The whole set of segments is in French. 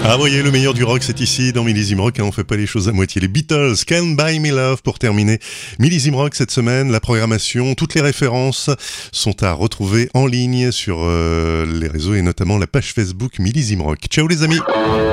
Ah, voyez, le meilleur du rock, c'est ici, dans Millésime Rock, on fait pas les choses à moitié. Les Beatles, Can't Buy Me Love, pour terminer Millésime Rock cette semaine. La programmation, toutes les références sont à retrouver en ligne sur les réseaux et notamment la page Facebook Millésime Rock. Ciao les amis.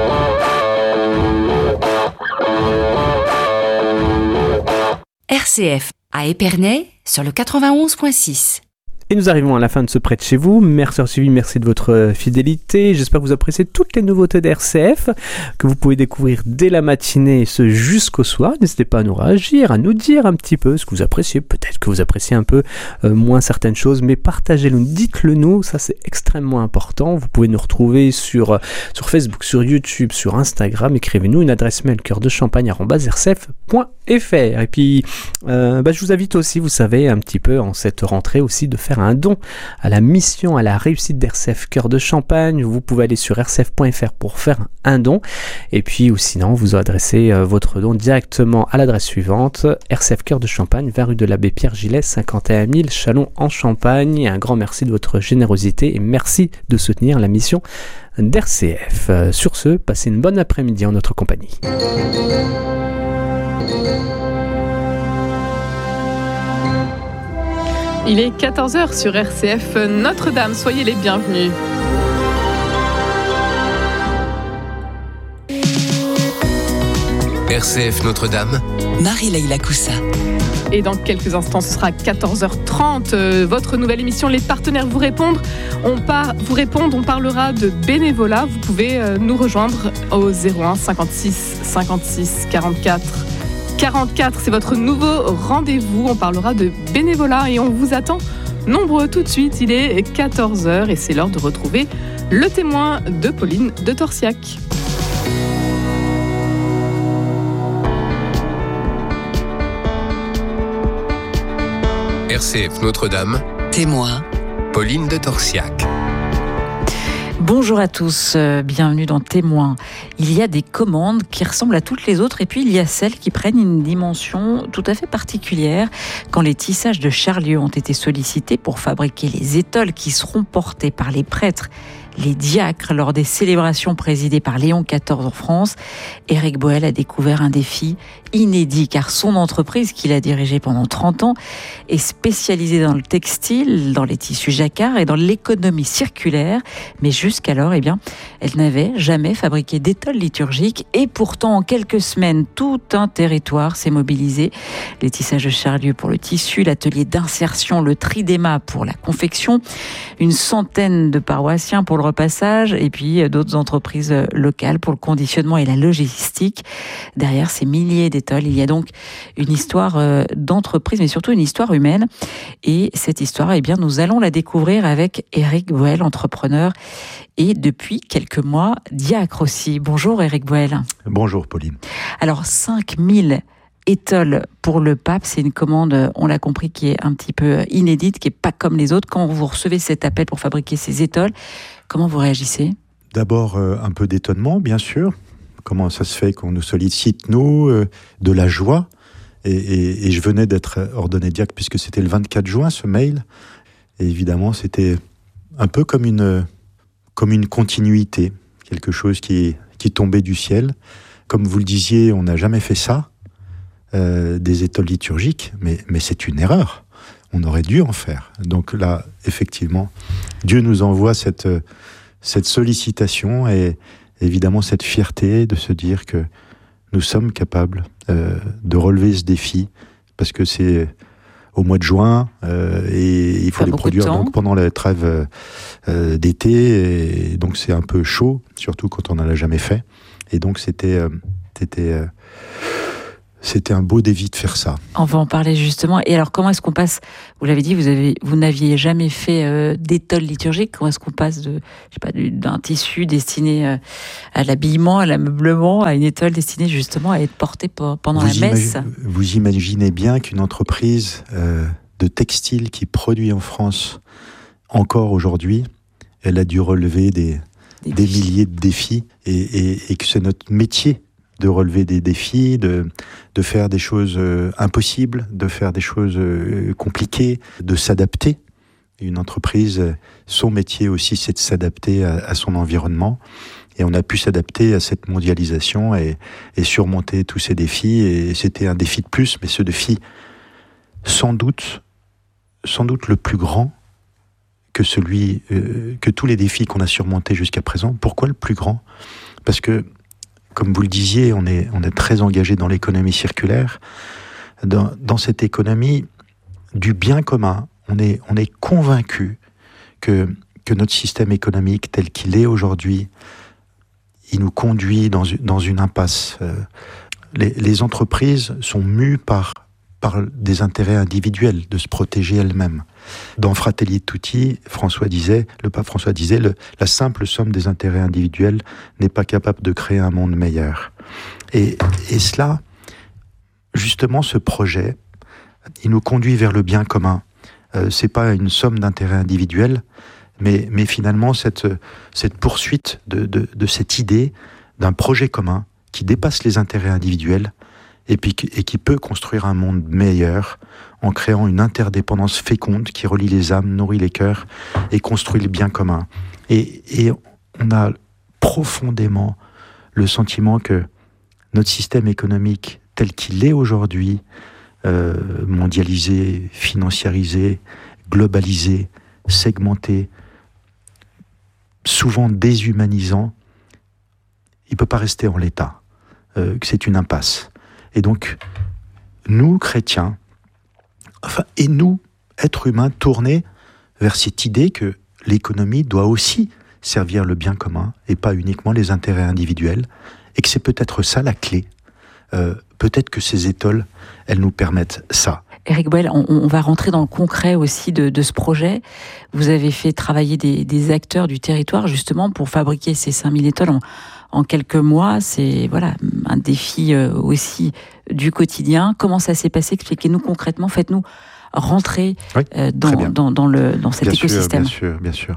RCF à Épernay sur le 91.6. Et nous arrivons à la fin de ce Près de chez vous. Merci d'avoir suivi, merci de votre fidélité. J'espère que vous appréciez toutes les nouveautés d'RCF que vous pouvez découvrir dès la matinée et ce jusqu'au soir. N'hésitez pas à nous réagir, à nous dire un petit peu ce que vous appréciez. Peut-être que vous appréciez un peu moins certaines choses, mais partagez-le, dites-le nous, ça c'est extrêmement important. Vous pouvez nous retrouver sur Facebook, sur YouTube, sur Instagram. Écrivez-nous une adresse mail cœurdechampagne@rcf.fr. Et puis, je vous invite aussi, vous savez, un petit peu en cette rentrée aussi de faire un don à la mission, à la réussite d'RCF Cœur de Champagne. Vous pouvez aller sur rcf.fr pour faire un don. Et puis, ou sinon, vous adressez votre don directement à l'adresse suivante, RCF Cœur de Champagne, 20 rue de l'Abbé Pierre Gillet, 51 000 Châlons en Champagne. Et un grand merci de votre générosité et merci de soutenir la mission d'RCF. Sur ce, passez une bonne après-midi en notre compagnie. Il est 14h sur RCF Notre-Dame, soyez les bienvenus. RCF Notre-Dame, Marie-Leïla Coussa. Et dans quelques instants, ce sera 14h30. Votre nouvelle émission, Les Partenaires vous répondent. On parlera de bénévolat. Vous pouvez nous rejoindre au 01 56 56 44 44. C'est votre nouveau rendez-vous. On parlera de bénévolat et on vous attend nombreux tout de suite. Il est 14h et c'est l'heure de retrouver le témoin de Pauline de Torsiac. RCF Notre-Dame, Témoin, Pauline de Torsiac. Bonjour à tous, bienvenue dans Témoin. Il y a des commandes qui ressemblent à toutes les autres et puis il y a celles qui prennent une dimension tout à fait particulière. Quand les tissages de Charlieu ont été sollicités pour fabriquer les étoles qui seront portées par les prêtres, les diacres lors des célébrations présidées par Léon XIV en France, Éric Boel a découvert un défi inédit car son entreprise qu'il a dirigée pendant 30 ans est spécialisée dans le textile, dans les tissus jacquard et dans l'économie circulaire. Mais jusqu'alors, elle n'avait jamais fabriqué d'étoles liturgiques et pourtant en quelques semaines, tout un territoire s'est mobilisé. Les tissages de Charlieu pour le tissu, l'atelier d'insertion, le tridéma pour la confection, une centaine de paroissiens pour le repassage et puis d'autres entreprises locales pour le conditionnement et la logistique. Derrière ces milliers d'étoiles, il y a donc une histoire d'entreprise, mais surtout une histoire humaine. Et cette histoire, nous allons la découvrir avec Éric Boel, entrepreneur et depuis quelques mois, diacre aussi. Bonjour Éric Boel. Bonjour Pauline. Alors 5000 étoiles pour le pape, c'est une commande, on l'a compris, qui est un petit peu inédite, qui n'est pas comme les autres. Quand vous recevez cet appel pour fabriquer ces étoiles, comment vous réagissez ? D'abord, un peu d'étonnement, bien sûr. Comment ça se fait qu'on nous sollicite, nous, de la joie. Et je venais d'être ordonné diacre, puisque c'était le 24 juin, ce mail. Et évidemment, c'était un peu comme une continuité, quelque chose qui tombait du ciel. Comme vous le disiez, on n'a jamais fait ça. Des étoiles liturgiques, mais c'est une erreur. On aurait dû en faire. Donc là, effectivement, Dieu nous envoie cette sollicitation et évidemment cette fierté de se dire que nous sommes capables de relever ce défi, parce que c'est au mois de juin et il faut les produire donc pendant la trêve d'été, et donc c'est un peu chaud, surtout quand on n'en a jamais fait. Et donc c'était un beau défi de faire ça. On va en parler justement. Et alors, comment est-ce qu'on passe ? Vous l'avez dit, vous n'aviez jamais fait d'étole liturgique. Comment est-ce qu'on passe d'un tissu destiné à l'habillement, à l'ameublement, à une étole destinée justement à être portée pendant la messe ? Vous imaginez bien qu'une entreprise de textile qui produit en France encore aujourd'hui, elle a dû relever des milliers de défis et que c'est notre métier de relever des défis, de faire des choses impossibles, de faire des choses compliquées, de s'adapter. Une entreprise, son métier aussi, c'est de s'adapter à son environnement. Et on a pu s'adapter à cette mondialisation et surmonter tous ces défis. Et c'était un défi de plus, mais ce défi, sans doute le plus grand que celui que tous les défis qu'on a surmontés jusqu'à présent. Pourquoi le plus grand ? Parce que, comme vous le disiez, on est très engagé dans l'économie circulaire. Dans cette économie du bien commun, on est convaincu que notre système économique tel qu'il est aujourd'hui, il nous conduit dans une impasse. Les entreprises sont mues par des intérêts individuels, de se protéger elles-mêmes. Dans Fratelli Tutti, le pape François disait, la simple somme des intérêts individuels n'est pas capable de créer un monde meilleur. Et cela, justement, ce projet, il nous conduit vers le bien commun. C'est pas une somme d'intérêts individuels, mais finalement cette poursuite de cette idée d'un projet commun qui dépasse les intérêts individuels et qui peut construire un monde meilleur en créant une interdépendance féconde qui relie les âmes, nourrit les cœurs et construit le bien commun. Et on a profondément le sentiment que notre système économique tel qu'il est aujourd'hui, mondialisé, financiarisé, globalisé, segmenté, souvent déshumanisant, il ne peut pas rester en l'état, que c'est une impasse. Et donc, nous, chrétiens, et nous, êtres humains, tournés vers cette idée que l'économie doit aussi servir le bien commun et pas uniquement les intérêts individuels, et que c'est peut-être ça la clé. Peut-être que ces étoiles, elles nous permettent ça. Éric Boel, on va rentrer dans le concret aussi de ce projet. Vous avez fait travailler des acteurs du territoire justement pour fabriquer ces 5000 étoiles en quelques mois. C'est un défi aussi du quotidien. Comment ça s'est passé ? Expliquez-nous concrètement. Faites-nous rentrer dans cet écosystème. Bien sûr.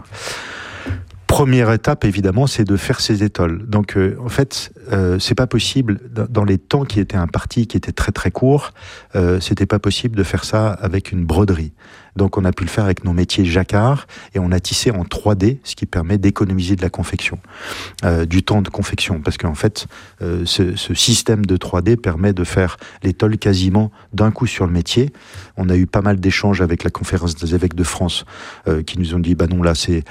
Première étape, évidemment, c'est de faire ces étoiles. Donc, en fait, c'est pas possible, dans les temps qui étaient impartis, qui étaient très très courts, c'était pas possible de faire ça avec une broderie. Donc, on a pu le faire avec nos métiers jacquard, et on a tissé en 3D, ce qui permet d'économiser de la confection, du temps de confection, parce qu'en fait, ce système de 3D permet de faire l'étole quasiment d'un coup sur le métier. On a eu pas mal d'échanges avec la Conférence des évêques de France, qui nous ont dit, bah non, là, c'est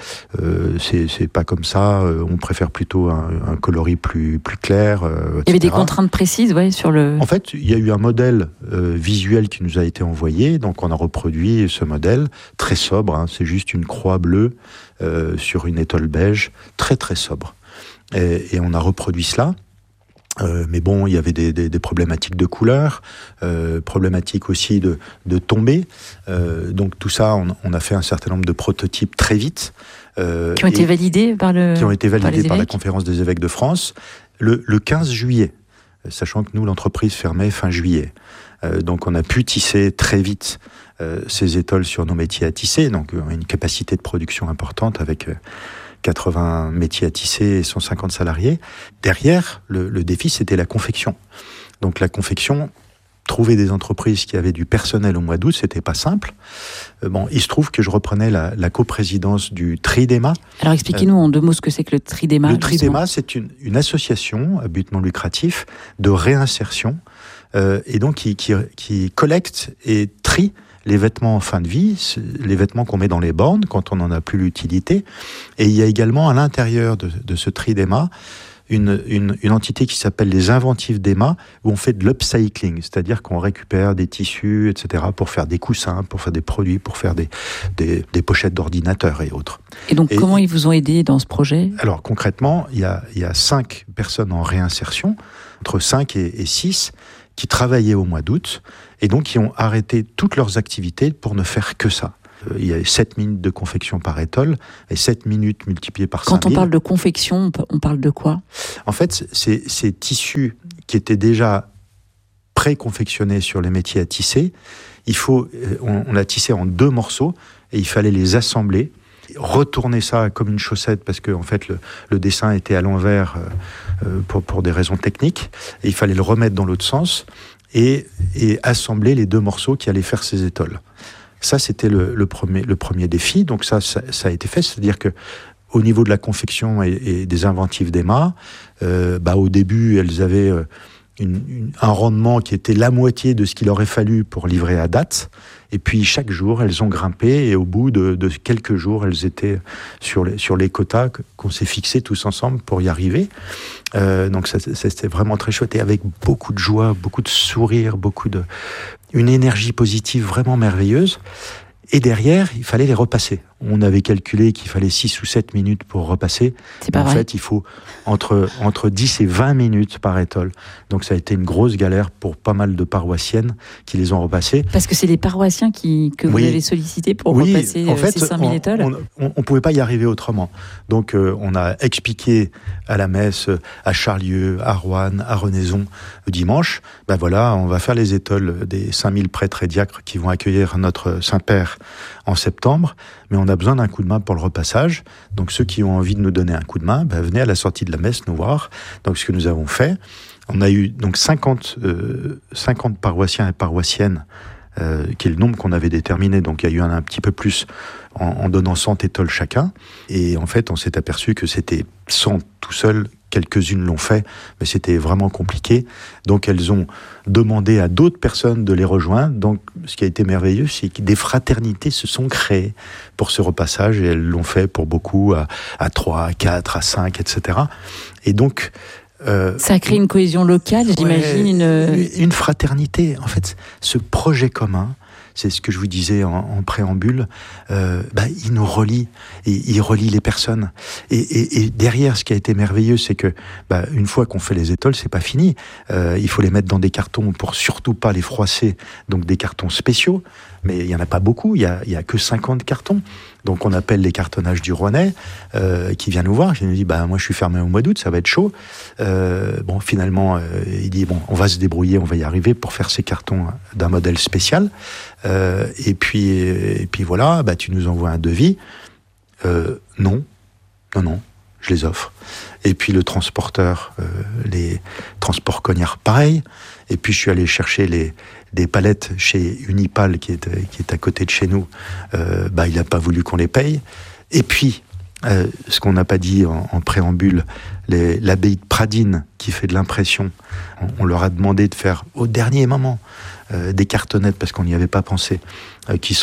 pas comme ça, on préfère plutôt un coloris plus clair, etc. Il y avait des contraintes précises, sur le... En fait, il y a eu un modèle visuel qui nous a été envoyé, donc on a reproduit ce modèle, très sobre, c'est juste une croix bleue sur une étole beige, très très sobre. Et on a reproduit cela. Mais bon, il y avait des problématiques de couleur, problématiques aussi de tombée. Donc tout ça, on a fait un certain nombre de prototypes très vite. Qui ont été validés par la Conférence des évêques de France le 15 juillet, sachant que nous, l'entreprise fermait fin juillet. Donc on a pu tisser très vite ces étoiles sur nos métiers à tisser, donc une capacité de production importante avec 80 métiers à tisser et 150 salariés. Derrière, le défi, c'était la confection. Donc la confection, trouver des entreprises qui avaient du personnel au mois d'août, c'était pas simple. Il se trouve que je reprenais la coprésidence du Tridéma. Alors expliquez-nous en 2 mots ce que c'est que le Tridéma. Le Tridéma, c'est une association à but non lucratif de réinsertion, et donc qui collecte et trie les vêtements en fin de vie, les vêtements qu'on met dans les bornes quand on n'en a plus l'utilité. Et il y a également à l'intérieur de ce Tridéma une entité qui s'appelle les Inventives d'Emma, où on fait de l'upcycling, c'est-à-dire qu'on récupère des tissus, etc., pour faire des coussins, pour faire des produits, pour faire des pochettes d'ordinateurs et autres. Et donc, comment ils vous ont aidé dans ce projet ? Alors, concrètement, il y a 5 personnes en réinsertion, entre 5 et 6, qui travaillaient au mois d'août, et donc qui ont arrêté toutes leurs activités pour ne faire que ça. Il y a 7 minutes de confection par étole, et 7 minutes multipliées par 5000. Quand on parle de confection, on parle de quoi ? En fait, ces tissus qui étaient déjà pré-confectionnés sur les métiers à tisser, on a tissé en 2 morceaux, et il fallait les assembler, retourner ça comme une chaussette, parce que en fait, le dessin était à l'envers pour des raisons techniques, et il fallait le remettre dans l'autre sens, et assembler les 2 morceaux qui allaient faire ces étoles. Ça, c'était le premier défi. Donc ça a été fait. C'est-à-dire que au niveau de la confection et des inventives d'Emma, au début, elles avaient un rendement qui était la moitié de ce qu'il aurait fallu pour livrer à date. Et puis chaque jour, elles ont grimpé et au bout de quelques jours, elles étaient sur les quotas qu'on s'est fixés tous ensemble pour y arriver. Donc c'était vraiment très chouette et avec beaucoup de joie, beaucoup de sourire, une énergie positive vraiment merveilleuse. Et derrière, il fallait les repasser. On avait calculé qu'il fallait 6 ou 7 minutes pour repasser. C'est pas vrai. En fait, il faut entre 10 et 20 minutes par étole. Donc ça a été une grosse galère pour pas mal de paroissiennes qui les ont repassées. Parce que c'est les paroissiens que vous avez sollicités pour repasser en fait, ces 5000 étoles. On pouvait pas y arriver autrement. Donc on a expliqué à la messe, à Charlieu, à Roanne, à Renaison, le dimanche, on va faire les étoles des 5000 prêtres et diacres qui vont accueillir notre Saint-Père en septembre, mais on a besoin d'un coup de main pour le repassage. Donc ceux qui ont envie de nous donner un coup de main, venez à la sortie de la messe nous voir. Donc ce que nous avons fait, on a eu donc 50 paroissiens et paroissiennes, qui est le nombre qu'on avait déterminé. Donc il y a eu un petit peu plus en donnant 100 étoles chacun. Et en fait, on s'est aperçu que c'était 100 tout seul. Quelques-unes l'ont fait, mais c'était vraiment compliqué. Donc elles ont demandé à d'autres personnes de les rejoindre. Donc ce qui a été merveilleux, c'est que des fraternités se sont créées pour ce repassage et elles l'ont fait pour beaucoup à 3, à 4, à 5, etc. Et donc... ça a créé une cohésion locale, j'imagine. Une fraternité. En fait, ce projet commun, c'est ce que je vous disais en préambule, il nous relie, et il relie les personnes. Et derrière, ce qui a été merveilleux, c'est que une fois qu'on fait les étoles, c'est pas fini. Il faut les mettre dans des cartons pour surtout pas les froisser, donc des cartons spéciaux. Mais il y en a pas beaucoup, il y a que 50 cartons. Donc on appelle les cartonnages du Rouennais, qui vient nous voir, qui nous dit moi je suis fermé au mois d'août, ça va être chaud. Finalement il dit on va se débrouiller, on va y arriver pour faire ces cartons d'un modèle spécial. Et puis voilà, tu nous envoies un devis. Non, je les offre. Et puis le transporteur, les transports Cognard, pareil. Et puis je suis allé chercher des palettes chez Unipal qui est à côté de chez nous. Il n'a pas voulu qu'on les paye. Et puis, ce qu'on n'a pas dit en préambule, l'abbaye de Pradines qui fait de l'impression, on leur a demandé de faire au dernier moment des cartonnettes parce qu'on n'y avait pas pensé, qui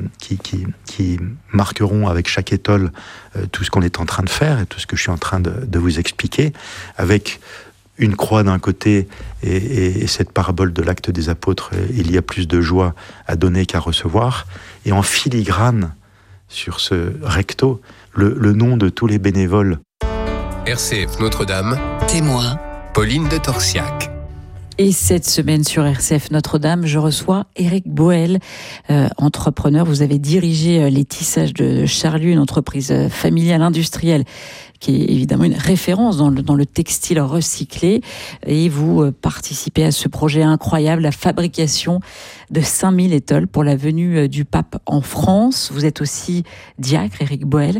marqueront avec chaque étole tout ce qu'on est en train de faire et tout ce que je suis en train de vous expliquer, avec une croix d'un côté et cette parabole de l'acte des apôtres, il y a plus de joie à donner qu'à recevoir, et en filigrane sur ce recto le nom de tous les bénévoles. RCF Notre-Dame, Témoin, Pauline de Torsiac. Et cette semaine sur RCF Notre-Dame, je reçois Éric Boel, entrepreneur. Vous avez dirigé les tissages de Charlieu, une entreprise familiale industrielle qui est évidemment une référence dans le textile recyclé. Et vous participez à ce projet incroyable, la fabrication de 5000 étoles pour la venue du pape en France. Vous êtes aussi diacre, Éric Boel.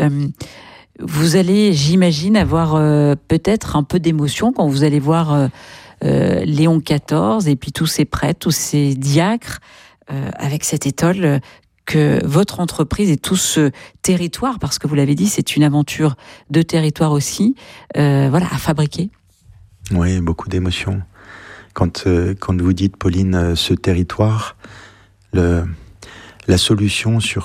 Vous allez, j'imagine, avoir peut-être un peu d'émotion quand vous allez voir Léon XIV et puis tous ces prêtres, tous ces diacres avec cette étole que votre entreprise et tout ce territoire, parce que vous l'avez dit, c'est une aventure de territoire aussi, à fabriquer. Oui, beaucoup d'émotions. Quand vous dites, Pauline, ce territoire, la solution sur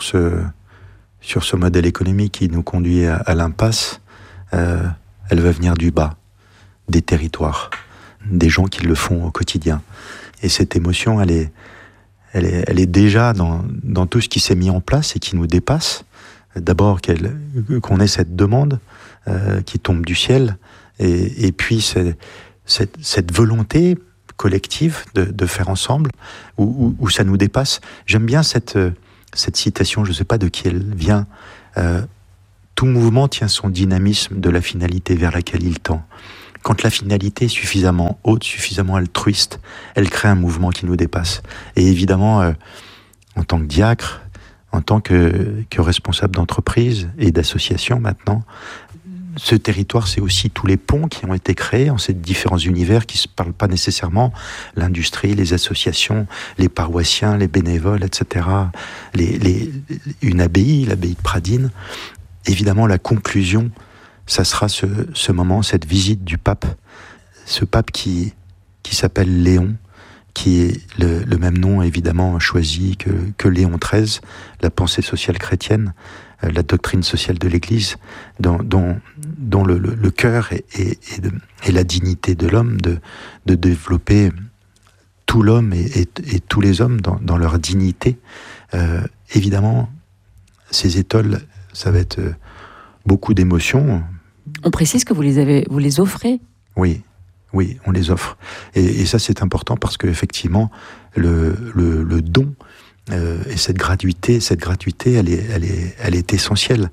ce modèle économique qui nous conduit à l'impasse, elle va venir du bas, des territoires, des gens qui le font au quotidien. Et cette émotion, elle est déjà dans tout ce qui s'est mis en place et qui nous dépasse. D'abord qu'on ait cette demande qui tombe du ciel, et puis cette volonté collective de faire ensemble, où ça nous dépasse. J'aime bien cette citation, je ne sais pas de qui elle vient. Tout mouvement tient son dynamisme de la finalité vers laquelle il tend. Quand la finalité est suffisamment haute, suffisamment altruiste, elle crée un mouvement qui nous dépasse. Et évidemment, en tant que diacre, en tant que responsable d'entreprise et d'association maintenant, ce territoire, c'est aussi tous les ponts qui ont été créés en ces différents univers qui ne se parlent pas nécessairement, l'industrie, les associations, les paroissiens, les bénévoles, etc. Une abbaye, l'abbaye de Pradines. évidemment, la conclusion, ça sera ce moment, cette visite du pape. Ce pape qui s'appelle Léon, qui est le même nom évidemment choisi que Léon XIII, la pensée sociale chrétienne, la doctrine sociale de l'Église, dont le cœur et la dignité de l'homme, de développer tout l'homme et tous les hommes dans leur dignité. Évidemment, ces étoiles, ça va être beaucoup d'émotions. On précise que vous les offrez. Oui, on les offre. Et ça, c'est important parce qu'effectivement, le don et cette gratuité, elle est essentielle.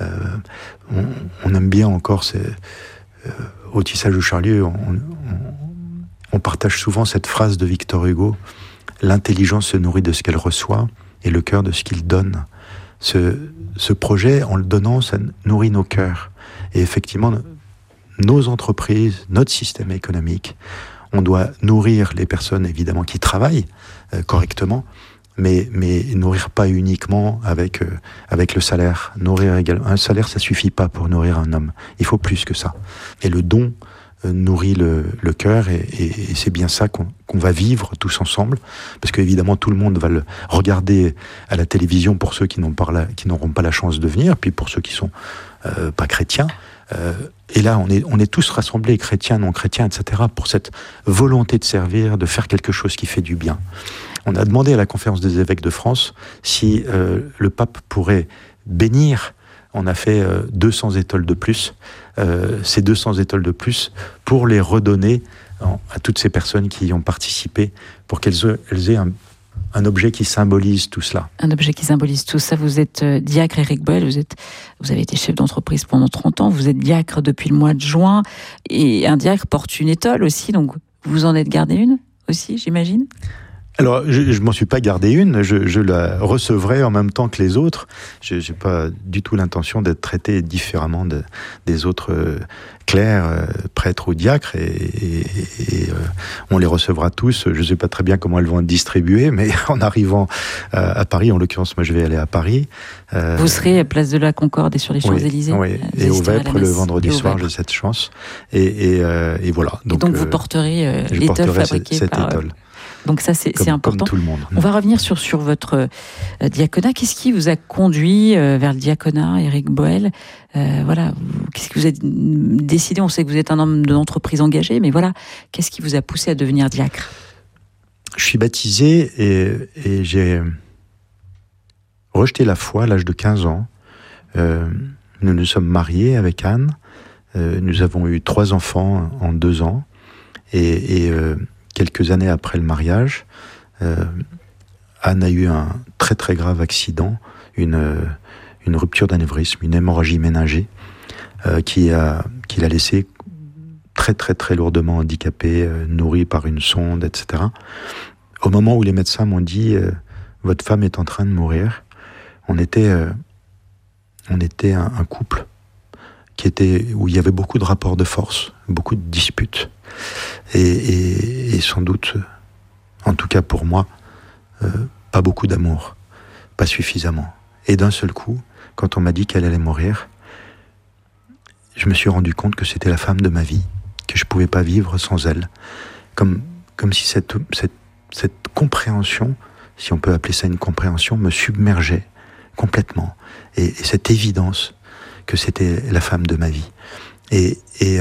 On aime bien encore, au tissage de Charlieu, on partage souvent cette phrase de Victor Hugo, « L'intelligence se nourrit de ce qu'elle reçoit et le cœur de ce qu'il donne ». Ce projet, en le donnant, ça nourrit nos cœurs. Et effectivement, nos entreprises, notre système économique, on doit nourrir les personnes évidemment qui travaillent correctement, mais nourrir pas uniquement avec le salaire. Nourrir également. Un salaire, ça suffit pas pour nourrir un homme. Il faut plus que ça. Et le don nourrit le cœur et c'est bien ça qu'on va vivre tous ensemble, parce qu'évidemment tout le monde va le regarder à la télévision pour ceux qui n'auront pas la chance de venir, puis pour ceux qui sont pas chrétiens. Et là, on est tous rassemblés, chrétiens, non chrétiens, etc., pour cette volonté de servir, de faire quelque chose qui fait du bien. On a demandé à la Conférence des évêques de France si le pape pourrait bénir. On a fait 200 étoiles de plus. Ces 200 étoiles de plus pour les redonner à toutes ces personnes qui y ont participé, pour qu'elles aient un objet qui symbolise tout cela. Un objet qui symbolise tout ça. Vous êtes diacre, Éric Boel, vous avez été chef d'entreprise pendant 30 ans, vous êtes diacre depuis le mois de juin, et un diacre porte une étole aussi, donc vous en êtes gardé une aussi, j'imagine ? Alors, je m'en suis pas gardé une, je la recevrai en même temps que les autres. J'ai pas du tout l'intention d'être traité différemment des autres clercs, prêtres ou diacres, et on les recevra tous. Je sais pas très bien comment elles vont être distribuées, mais en arrivant à Paris, en l'occurrence, moi je vais aller à Paris. Vous serez à Place de la Concorde et sur les Champs-Élysées. Oui, et au Vêpres le vendredi soir, j'ai cette chance. Et voilà. Donc vous porterez l'étole fabriquée cette par... étole. Donc ça, c'est important. Comme tout le monde. On va revenir sur votre diaconat. Qu'est-ce qui vous a conduit vers le diaconat, Éric Boel ? Voilà, qu'est-ce que vous avez décidé ? On sait que vous êtes un homme d'entreprise engagé, mais voilà, qu'est-ce qui vous a poussé à devenir diacre ? Je suis baptisé et j'ai rejeté la foi à l'âge de 15 ans. Nous nous sommes mariés avec Anne. Nous avons eu 3 enfants en 2 ans. Et quelques années après le mariage, Anne a eu un très très grave accident, une rupture d'anévrisme, une hémorragie méningée, qui l'a laissée très très très lourdement handicapée, nourrie par une sonde, etc. Au moment où les médecins m'ont dit votre femme est en train de mourir, on était un couple où il y avait beaucoup de rapports de force, beaucoup de disputes. Et sans doute, en tout cas pour moi, pas beaucoup d'amour, pas suffisamment. Et d'un seul coup, quand on m'a dit qu'elle allait mourir, je me suis rendu compte que c'était la femme de ma vie, que je ne pouvais pas vivre sans elle. Comme si cette compréhension, si on peut appeler ça une compréhension, me submergeait complètement. Et cette évidence que c'était la femme de ma vie. Et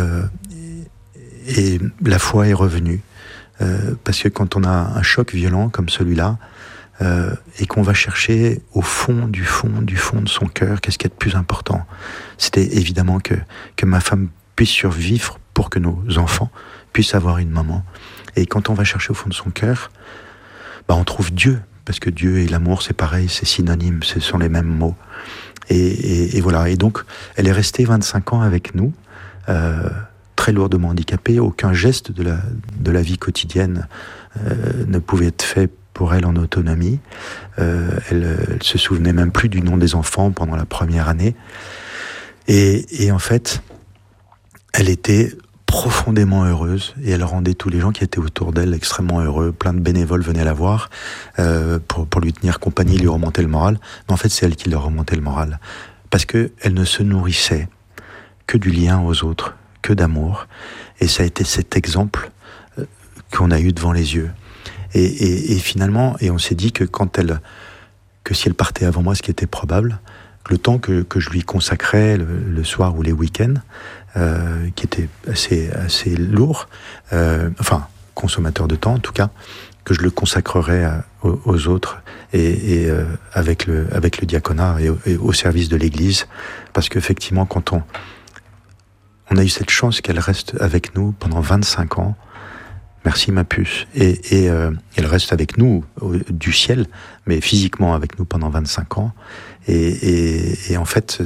la foi est revenue, parce que quand on a un choc violent comme celui-là, et qu'on va chercher au fond du fond de son cœur, qu'est-ce qui est de plus important ? C'était évidemment que ma femme puisse survivre pour que nos enfants puissent avoir une maman. Et quand on va chercher au fond de son cœur, on trouve Dieu, parce que Dieu et l'amour, c'est pareil, c'est synonyme, ce sont les mêmes mots. Et voilà, et donc elle est restée 25 ans avec nous, très lourdement handicapée. Aucun geste de la vie quotidienne ne pouvait être fait pour elle en autonomie. Elle se souvenait même plus du nom des enfants pendant la première année. Et en fait, elle était profondément heureuse, et elle rendait tous les gens qui étaient autour d'elle extrêmement heureux. Plein de bénévoles venaient la voir pour lui tenir compagnie, lui remonter le moral. Mais en fait, c'est elle qui leur remontait le moral. parce qu'elle ne se nourrissait que du lien aux autres, que d'amour. Et ça a été cet exemple qu'on a eu devant les yeux. Et finalement, on s'est dit que si elle partait avant moi, ce qui était probable, le temps que je lui consacrais le soir ou les week-ends, qui était assez lourd, consommateur de temps en tout cas, que je le consacrerais aux autres et avec le diaconat et au service de l'Église, parce qu'effectivement, quand on a eu cette chance qu'elle reste avec nous pendant 25 ans, merci ma puce, et elle reste avec nous du ciel, mais physiquement avec nous pendant 25 ans, et en fait,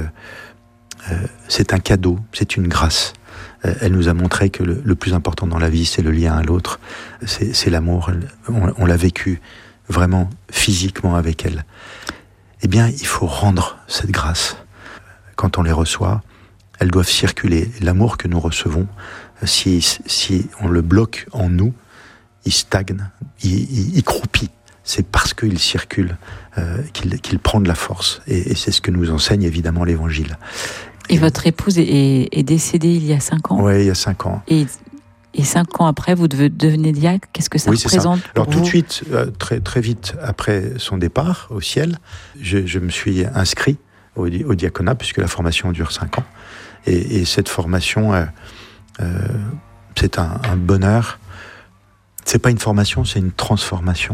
c'est un cadeau, c'est une grâce. Elle nous a montré que le plus important dans la vie, c'est le lien à l'autre, c'est l'amour. On l'a vécu vraiment physiquement avec elle. Eh bien, il faut rendre cette grâce. Quand on les reçoit, elles doivent circuler. L'amour que nous recevons, si on le bloque en nous, il stagne, il croupit. C'est parce qu'il circule qu'il prend de la force. Et c'est ce que nous enseigne évidemment l'Évangile. Et votre épouse est décédée il y a 5 ans. Oui, il y a 5 ans. Et 5 ans après, vous devenez diacre. Qu'est-ce que ça représente pour Alors vous ? Tout de suite, très vite après son départ au ciel, je me suis inscrit au diaconat, puisque la formation dure 5 ans. Et cette formation, c'est un bonheur. C'est pas une formation, c'est une transformation.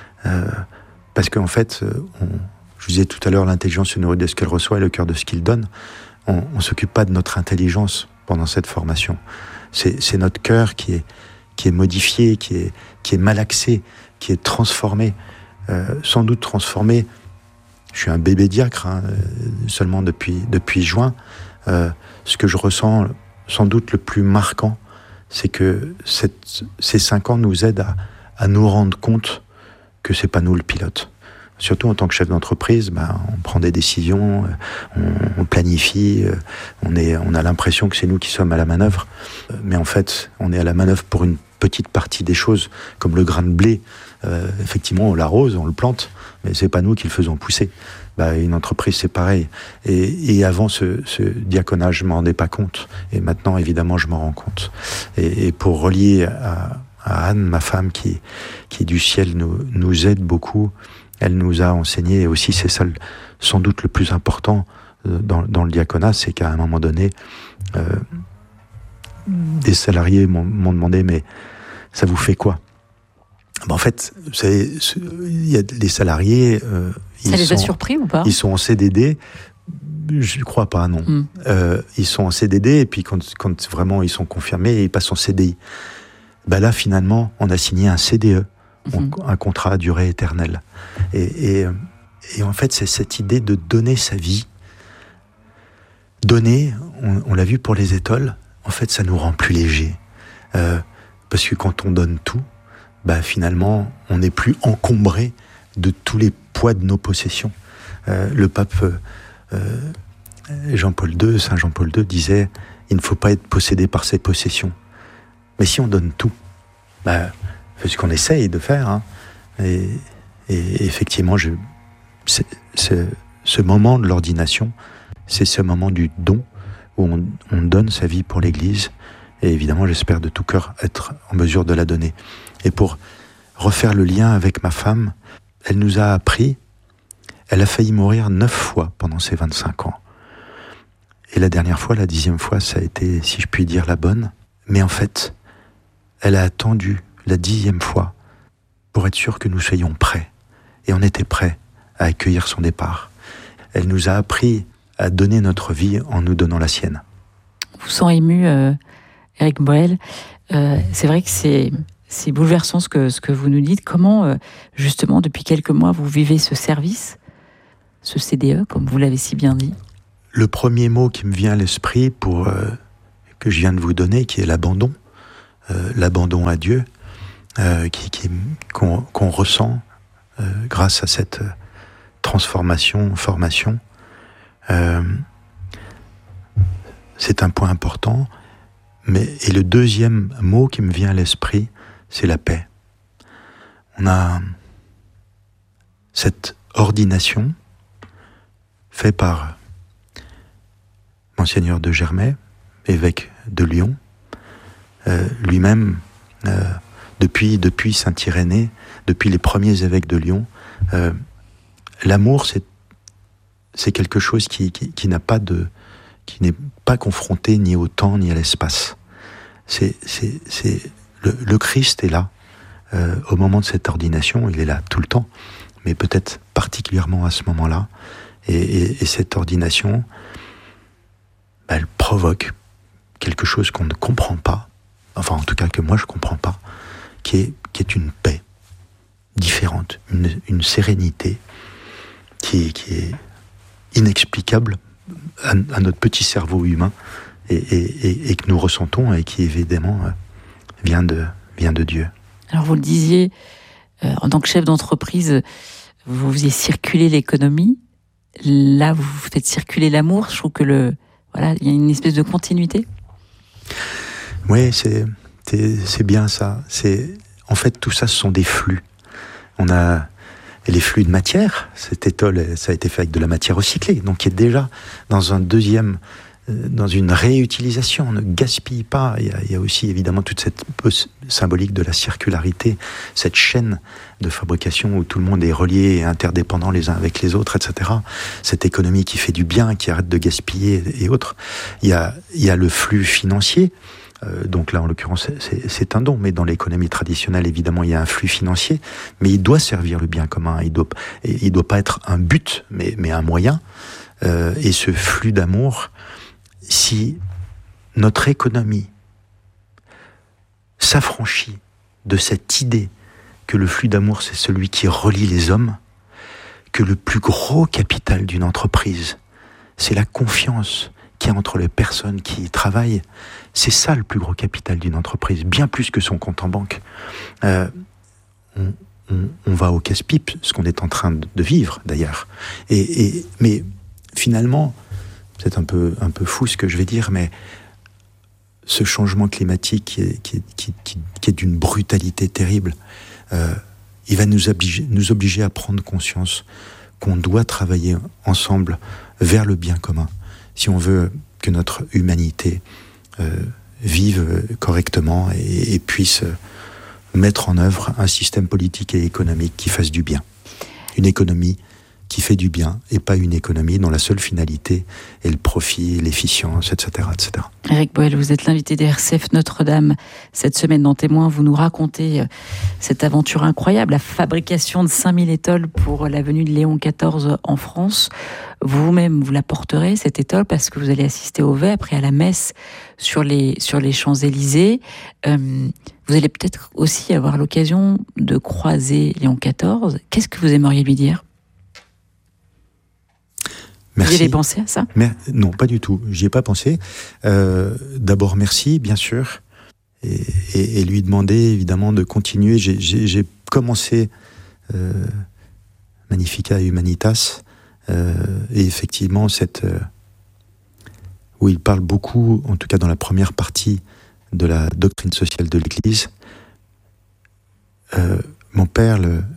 Parce qu'en fait, je vous disais tout à l'heure, l'intelligence se nourrit de ce qu'elle reçoit et le cœur de ce qu'il donne. On ne s'occupe pas de notre intelligence pendant cette formation. C'est notre cœur qui est modifié, qui est malaxé, qui est transformé. Sans doute transformé. Je suis un bébé diacre, seulement depuis juin. Ce que je ressens, sans doute le plus marquant, c'est que ces 5 ans nous aident à nous rendre compte que c'est pas nous le pilote. Surtout en tant que chef d'entreprise, on prend des décisions, on planifie, on a l'impression que c'est nous qui sommes à la manœuvre. Mais en fait, on est à la manœuvre pour une petite partie des choses, comme le grain de blé. Effectivement, on l'arrose, on le plante, mais c'est pas nous qui le faisons pousser. Une entreprise, c'est pareil. Et avant ce diaconat, je m'en rendais pas compte. Et maintenant, évidemment, je m'en rends compte. Et pour relier à Anne, ma femme, qui du ciel nous aide beaucoup, elle nous a enseigné, et aussi c'est ça sans doute le plus important dans le diaconat, c'est qu'à un moment donné, des salariés m'ont demandé, mais ça vous fait quoi ? En fait, vous savez, il y a les salariés... ça les a surpris ou pas ? Ils sont en CDD, je ne crois pas, non. Ils sont en CDD, et puis quand vraiment ils sont confirmés, ils passent en CDI. Là, finalement, on a signé un CDE, un contrat à durée éternelle. Et en fait, c'est cette idée de donner sa vie. Donner, on l'a vu pour les étoiles, en fait, ça nous rend plus légers. Parce que quand on donne tout, finalement, on n'est plus encombré de tous les poids de nos possessions. Le pape Saint Jean-Paul II disait « Il ne faut pas être possédé par ses possessions ». Mais si on donne tout, c'est ce qu'on essaye de faire. Et effectivement, ce moment de l'ordination, c'est ce moment du don où on donne sa vie pour l'Église. Et évidemment, j'espère de tout cœur être en mesure de la donner. Et pour refaire le lien avec ma femme, elle nous a appris, elle a failli mourir 9 fois pendant ses 25 ans. Et la dernière fois, la 10e fois, ça a été, si je puis dire, la bonne. Mais en fait, elle a attendu la 10e fois pour être sûre que nous soyons prêts. Et on était prêts à accueillir son départ. Elle nous a appris à donner notre vie en nous donnant la sienne. Vous sent ému, Éric Boël. C'est vrai que c'est bouleversant ce que vous nous dites. Comment, justement, depuis quelques mois, vous vivez ce service, ce CDE, comme vous l'avez si bien dit ? Le premier mot qui me vient à l'esprit que je viens de vous donner, qui est l'abandon. L'abandon à Dieu, qu'on ressent grâce à cette formation. C'est un point important. Et le deuxième mot qui me vient à l'esprit, c'est la paix. On a cette ordination faite par Monseigneur de Germay, évêque de Lyon, lui-même, depuis Saint-Irénée, depuis les premiers évêques de Lyon, l'amour, c'est quelque chose qui n'est pas confronté ni au temps ni à l'espace. Le Christ est là au moment de cette ordination. Il est là tout le temps, mais peut-être particulièrement à ce moment-là. Et cette ordination, elle provoque quelque chose qu'on ne comprend pas, enfin en tout cas que moi je ne comprends pas, qui est une paix différente, une sérénité qui est inexplicable à notre petit cerveau humain et que nous ressentons et qui évidemment vient de Dieu. Alors vous le disiez, en tant que chef d'entreprise, vous faisiez circuler l'économie. Là, vous faites circuler l'amour. Je trouve que il y a une espèce de continuité. Oui, c'est bien ça. En fait, tout ça, ce sont des flux. On a les flux de matière. Cet étole, ça a été fait avec de la matière recyclée, donc qui est déjà dans dans une réutilisation. On ne gaspille pas. Il y a aussi évidemment toute cette symbolique de la circularité, cette chaîne de fabrication où tout le monde est relié et interdépendant les uns avec les autres, etc. Cette économie qui fait du bien, qui arrête de gaspiller et autres. Il y a le flux financier. Donc là, en l'occurrence, c'est un don, mais dans l'économie traditionnelle, évidemment, il y a un flux financier, mais il doit servir le bien commun. Il doit pas être un but, mais un moyen. Et ce flux d'amour, si notre économie s'affranchit de cette idée que le flux d'amour, c'est celui qui relie les hommes, que le plus gros capital d'une entreprise, c'est la confiance qu'il y a entre les personnes qui y travaillent, c'est ça le plus gros capital d'une entreprise, bien plus que son compte en banque. On va au casse-pipe, ce qu'on est en train de vivre d'ailleurs. Mais finalement, c'est un peu fou ce que je vais dire, mais ce changement climatique qui est d'une brutalité terrible, il va nous obliger à prendre conscience qu'on doit travailler ensemble vers le bien commun, si on veut que notre humanité vive correctement et puisse mettre en œuvre un système politique et économique qui fasse du bien. Une économie qui fait du bien et pas une économie dont la seule finalité est le profit, l'efficience, etc. etc. Éric Boel, vous êtes l'invité d'RCF Notre-Dame. Cette semaine dans Témoins, vous nous racontez cette aventure incroyable, la fabrication de 5000 étoles pour la venue de Léon XIV en France. Vous-même, vous la porterez, cette étole, parce que vous allez assister au vêpres et à la messe sur les Champs-Élysées. Vous allez peut-être aussi avoir l'occasion de croiser Léon XIV. Qu'est-ce que vous aimeriez lui dire ? Merci. Vous y avez pensé à ça ? Non, pas du tout. J'y ai pas pensé. D'abord, merci, bien sûr. Et lui demander, évidemment, de continuer. J'ai commencé Magnificat Humanitas. Et effectivement, où il parle beaucoup, en tout cas dans la première partie de la doctrine sociale de l'Église. Mon père,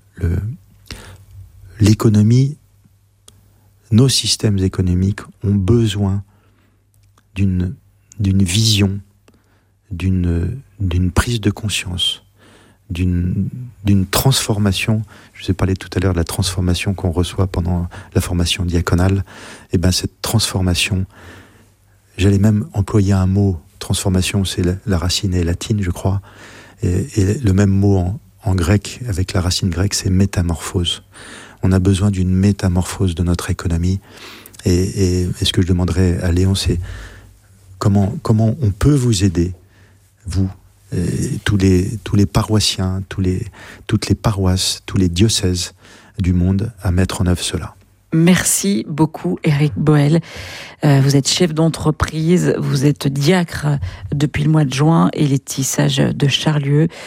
l'économie, nos systèmes économiques ont besoin d'une vision, d'une prise de conscience, d'une transformation. Je vous ai parlé tout à l'heure de la transformation qu'on reçoit pendant la formation diaconale. Et bien cette transformation, j'allais même employer un mot. Transformation, c'est la racine est latine, je crois. Et le même mot en grec, avec la racine grecque, c'est métamorphose. On a besoin d'une métamorphose de notre économie. Et ce que je demanderais à Léon, c'est comment on peut vous aider, vous, tous les paroissiens, toutes les paroisses, tous les diocèses du monde, à mettre en œuvre cela. Merci beaucoup, Éric Boel. Vous êtes chef d'entreprise, vous êtes diacre depuis le mois de juin et les tissages de Charlieu.